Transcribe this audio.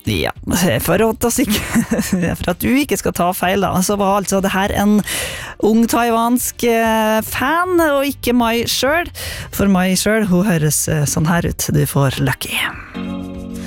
Ja, for at du ikke skal ta feil da, så var altså det her en ung taiwansk fan, og ikke Mai selv. For Mai selv, hun høres sånn her ut. Du får Lucky.